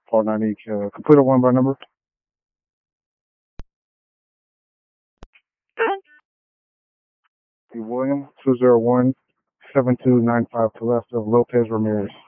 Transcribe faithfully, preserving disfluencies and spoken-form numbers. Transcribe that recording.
Paul ninety, uh, complete a one by number. William, two zero one seven two nine five to left of Lopez Ramirez.